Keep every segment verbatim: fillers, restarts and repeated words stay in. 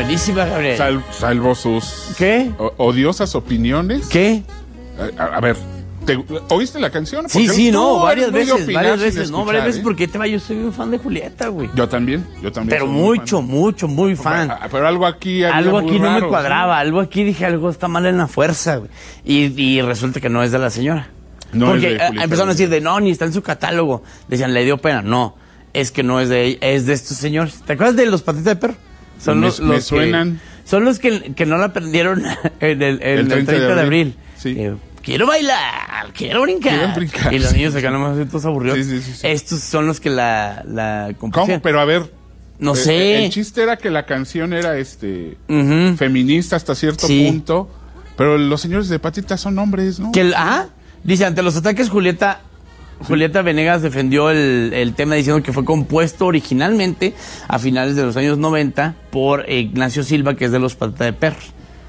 buenísima, Gabriel. Sal, salvo sus... ¿Qué? O, odiosas opiniones. ¿Qué? A, a ver, ¿te, ¿oíste la canción? Sí, Porque sí, tú no, varias eres muy de veces, opinar varias sin veces. escuchar, No, varias veces ¿eh? porque te va, yo soy un fan de Julieta, güey. Yo también, yo también. Pero soy muy mucho, fan. mucho, muy fan. Pero, pero algo aquí había Algo muy aquí no raro, me cuadraba, ¿sí? algo aquí dije, algo está mal en la fuerza, güey. Y, y resulta que no es de la señora. No Porque es de eh, Julieta empezaron a decir Venegas. de, no, ni está en su catálogo. Decían, le dio pena. No, es que no es de ella, es de estos señores. ¿Te acuerdas de los patitas de perro? Son Me- los, me los suenan. Que, son los que, que no la aprendieron en el, en el treinta de abril. Sí. Eh, quiero bailar, quiero brincar. Quiero brincar, Y los sí. niños acá nomás estos aburridos. Sí, sí, sí, sí. Estos son los que la, la compusieron. ¿Cómo? Pero a ver. No eh, sé. El chiste era que la canción era este Ujú. feminista hasta cierto Sí. punto. Pero los señores de patitas son hombres, ¿no? Que el, ah, dice, ante los ataques Julieta Julieta Venegas defendió el, el tema diciendo que fue compuesto originalmente a finales de los años noventa por Ignacio Silva, que es de los Patata de Perros.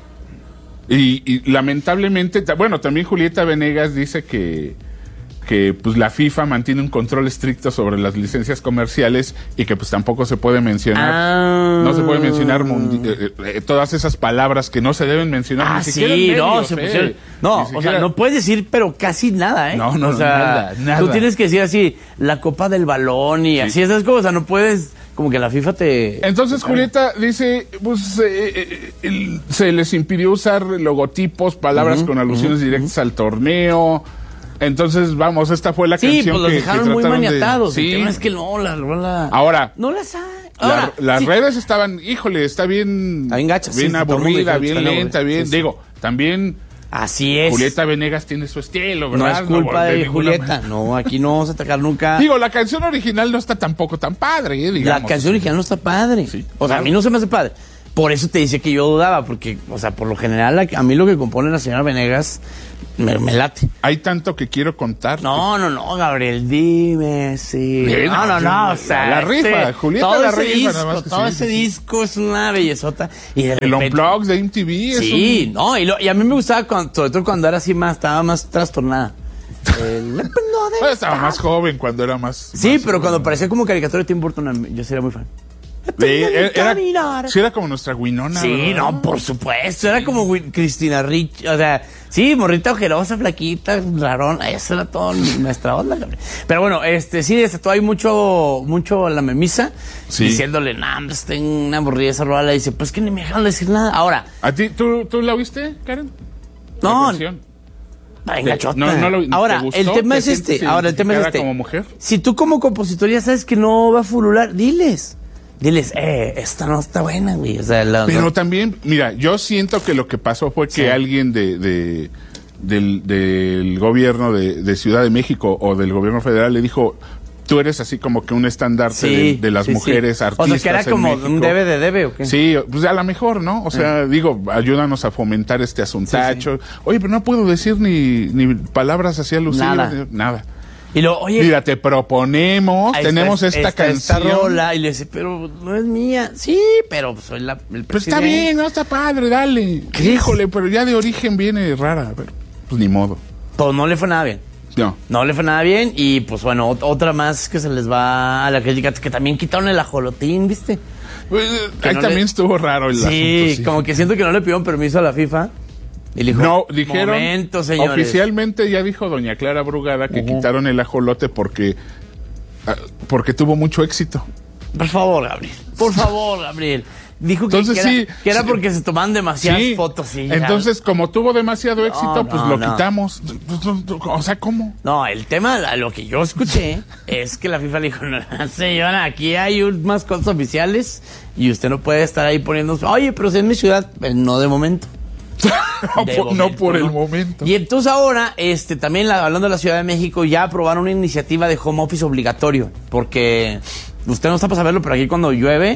Y, y lamentablemente, ta- bueno, también Julieta Venegas dice que, que pues la FIFA mantiene un control estricto sobre las licencias comerciales y que pues tampoco se puede mencionar, Ah. no se puede mencionar mundi- eh, eh, todas esas palabras que no se deben mencionar. Ah, ni sí, siquiera en no, medios, se eh. pusieron- Ni no, o siquiera- sea, no puedes decir, pero casi nada, ¿eh? No, no, o sea, nada, nada. tú tienes que decir así, la copa del balón y así, esas cosas, o sea, no puedes, como que la FIFA te... Entonces te- Julieta dice, pues eh, eh, el- se les impidió usar logotipos, palabras con alusiones directas al torneo. Entonces, vamos, esta fue la Sí, canción pues los que, dejaron que muy trataron de- maniatados. Sí. El tema es que no, la rola... Ahora, No la sabe. La- Ahora, las sí. redes estaban, híjole, está bien, Está bien gacha, sí, bien sí, todo el mundo aburrida, dijo que bien está lenta, aburrida, bien, sí, sí. digo, también Así es. Julieta Venegas tiene su estilo, No ¿verdad? es culpa de, ninguna Julieta. manera. No, aquí no vamos a atacar nunca. Digo, la canción original no está tampoco tan padre, eh, digamos. La canción original no está padre. Sí. O sea, a mí no se me hace padre. Por eso te dice que yo dudaba, porque, o sea, por lo general, a, a mí lo que compone la señora Venegas me, me late. Hay tanto que quiero contar. No, no, no, Gabriel, dime si. Bien, no, no, no, o sea. la rifa, este, Julieta todo la ese rifa, disco, nada más que todo sí, ese sí, sí. disco es una bellezota. Y de El repente- Unplugged de M T V es Sí, un- no, y, lo- y a mí me gustaba, cuando, sobre todo cuando era así más, estaba más trastornada. El- Bueno, estaba más joven cuando era más... Sí, más- pero cuando parecía como caricatura de Tim Burton, yo sería muy fan. Eh, era, era, Caminar. sí, era como nuestra Winona. Sí, ¿verdad? no, por supuesto. Era como Wi- Cristina Rich. O sea, sí, morrita ojerosa, flaquita, rarona. Eso era todo nuestra onda, Gabriel. Pero bueno, este, sí, desató hay mucho, mucho la memisa. Sí. Diciéndole, no, hombre, está en una aburrida esa rola. Y dice, pues que ni me dejaron decir nada. Ahora, ¿A ti, tú, tú la viste, Karen? La no. canción. Venga, Te- chota. no, no lo- Ahora, ¿te gustó? el tema ¿Te es sientes este. Ahora, el tema es identificada este. como mujer? Si tú como compositor ya sabes que no va a fulular, diles. Diles, eh, esta no está buena, güey. O sea, la, Pero no- también, mira, yo siento que lo que pasó fue que Sí. alguien de, de- del, del gobierno de, de Ciudad de México o del gobierno federal le dijo, tú eres así como que un estandarte Sí, de, de las sí, sí. mujeres artistas. O sea, que era en como México. un debe de debe, ¿o qué? Sí, pues a lo mejor, ¿no? O sea, digo, ayúdanos a fomentar este asuntacho. Oye, pero no puedo decir ni, ni palabras así alusivas. Nada. ni- Nada. Y luego, oye, Mira, te proponemos, ahí tenemos está- esta está canción. esta rola, y le dice, pero no es mía. Sí, pero soy la, el presidente. Pues está bien, no está padre, dale. ¿Qué? Híjole, pero ya de origen viene rara. Pero, pues ni modo. Pues no le fue nada bien. No. No le fue nada bien y pues bueno, ot- otra más que se les va a la crítica, que también quitaron el ajolotín, ¿viste? Pues, Que ahí no también le- estuvo raro el Sí, asunto. Sí, como que siento que no le pidieron permiso a la FIFA. Y le dijo, No, dijeron, momento, señores. oficialmente ya dijo doña Clara Brugada que quitaron el ajolote porque, ah, porque tuvo mucho éxito. Por favor, Gabriel. Por favor, Gabriel. Dijo que, Entonces, que sí, era, que era sí. porque se tomaban demasiadas Sí. fotos. Sí, ya. Entonces, como tuvo demasiado éxito, pues no, lo no. quitamos. O sea, ¿cómo? No, el tema, a lo que yo escuché, es que la FIFA le dijo, no, señora, aquí hay un- más cosas oficiales y usted no puede estar ahí poniendo, oye, pero si es mi ciudad, pues, no de momento. No, De por, no momento, por el ¿no? momento. Y entonces ahora, este, también la- hablando de la Ciudad de México, ya aprobaron una iniciativa de home office obligatorio, porque usted no está para saberlo, pero aquí cuando llueve,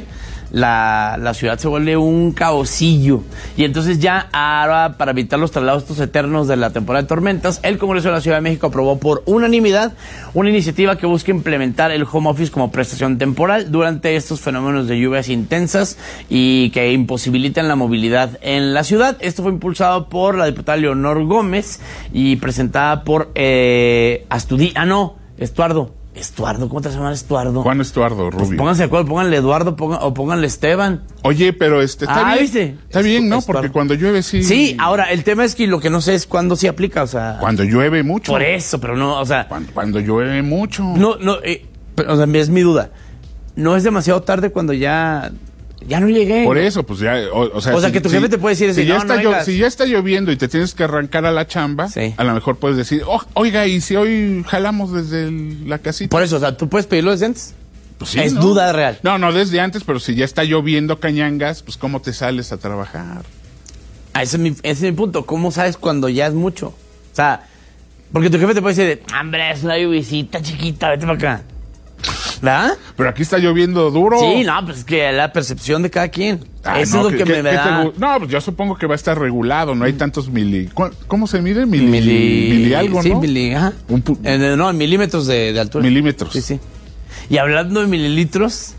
la, la ciudad se vuelve un caosillo. Y entonces ya ahora, para evitar los traslados estos eternos de la temporada de tormentas, el Congreso de la Ciudad de México aprobó por unanimidad una iniciativa que busca implementar el home office como prestación temporal durante estos fenómenos de lluvias intensas y que imposibilitan la movilidad en la ciudad. Esto fue impulsado por la diputada Leonor Gómez y presentada por eh, Astudillo, ah no, Estuardo, Estuardo, ¿cómo te vas a llamar Estuardo? Juan Estuardo Rubio. Pues pónganse de acuerdo, pónganle Eduardo pongan, o pónganle Esteban. Oye, pero este, está Ah, bien. ¿viste? Está bien, ¿no? Estuardo. Porque cuando llueve sí. Sí, ahora, el tema es que lo que no sé es cuándo sí aplica, o sea... Cuando llueve mucho. Por eso, pero no, o sea... Cuando, cuando llueve mucho. No, no, eh, pero, o sea, es mi duda. No es demasiado tarde cuando ya... Ya no llegué. Por eso, pues ya, o, o sea... O sea, si- que tu si- jefe te puede decir, si, así, ya no, está no llo- vengas. si ya está lloviendo y te tienes que arrancar a la chamba, Sí. a lo mejor puedes decir, "Oh, oiga, ¿y si hoy jalamos desde el- la casita?" Por eso, o sea, ¿tú puedes pedirlo desde antes? Pues sí, es ¿no? duda real. No, no, desde antes, pero si ya está lloviendo cañangas, pues ¿cómo te sales a trabajar? Ah, ese, es mi, ese es mi punto. ¿Cómo sabes cuando ya es mucho? O sea, porque tu jefe te puede decir, hombre, es una lluvisita chiquita, vete para acá. ¿Verdad? Pero aquí está lloviendo duro. Sí, no, pues es que la percepción de cada quien. Ah, Eso no, es lo ¿qué- que qué- me qué te da. gu- No, pues yo supongo que va a estar regulado, no hay tantos mili... ¿cu- ¿Cómo se mide? Mili, Mili, mili algo, sí, ¿no? mili, ajá. Un pu- Eh, no, en milímetros de, de altura. Milímetros. Sí, sí. Y hablando de mililitros,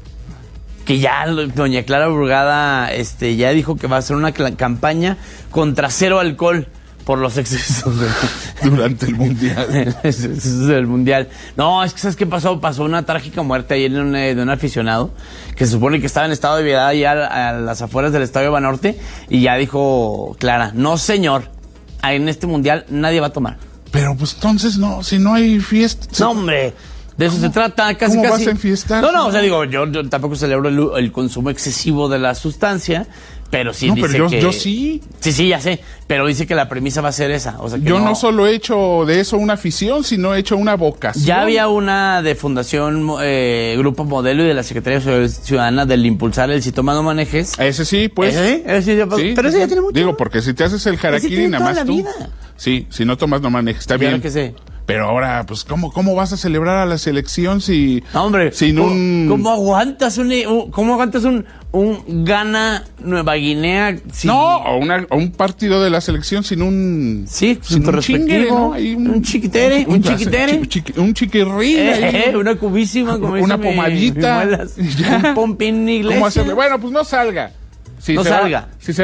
que ya lo- doña Clara Brugada este, ya dijo que va a hacer una cla- campaña contra cero alcohol por los excesos del, Durante el mundial. excesos del mundial. No, es que ¿sabes qué pasó? Pasó una trágica muerte ayer de un, eh, de un aficionado que se supone que estaba en estado de ebriedad ya a, a las afueras del Estadio Banorte y ya dijo Clara, no señor, en este mundial nadie va a tomar. Pero pues entonces no, si no hay fiesta. No, hombre, de eso se trata, casi cómo casi. vas a enfiestar? No, no, o sea, digo, yo, yo tampoco celebro el, el consumo excesivo de la sustancia, pero sí No, dice pero yo, que... yo sí. Sí, sí, ya sé, pero dice que la premisa va a ser esa, o sea, que Yo no. solo he hecho de eso una afición, sino he hecho una vocación. Ya había una de Fundación eh, Grupo Modelo y de la Secretaría de Seguridad Ciudadana del impulsar el Si Tomas No Manejes. Ese sí, pues. ¿Ese sí? Ese sí ya pasó. Sí, Pero ese ya tiene mucho. Digo, porque si te haces el harakiri tiene nada toda más la tú. vida. Sí, si no tomas no manejes, está Y ahora bien. que sé. Pero ahora, pues, ¿cómo, cómo vas a celebrar a la selección si... No, hombre, sin ¿cómo, un... ¿cómo aguantas un, un- cómo aguantas un, un Ghana Nueva Guinea sin... No, o, una, o un partido de la selección sin un... Sí, sin sin un chingue, respectivo, ¿no? Ahí un chiquitere, un chiquitere. chi- chiqui- un chiquirrín. ahí, Eh, eh, ¿no? una cubísima, como Una dice mi- pomadita. mi muelas. y ya. Un pompín en iglesia. ¿Cómo hacerle? Bueno, pues no salga. Si No se va- salga. si se